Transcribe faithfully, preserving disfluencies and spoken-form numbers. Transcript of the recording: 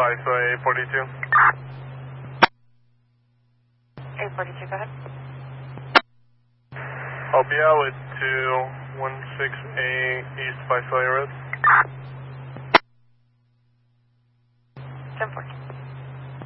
Viceroy eight forty-two. eight forty-two, go ahead. I'll be out with two one six eight East Viceroy Road.